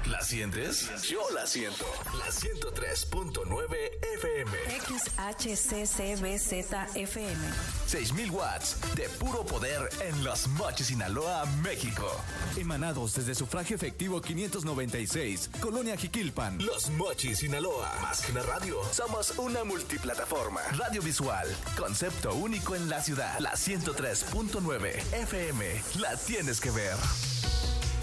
¿La sientes? Yo la siento. La 103.9 FM. XHCCBZFM. 6,000 watts de puro poder en Los Mochis, Sinaloa, México. Emanados desde Sufragio Efectivo 596, Colonia Jiquilpan. Los Mochis, Sinaloa. Más que una radio, somos una multiplataforma. Radio visual, concepto único en la ciudad. La 103.9 FM. La tienes que ver.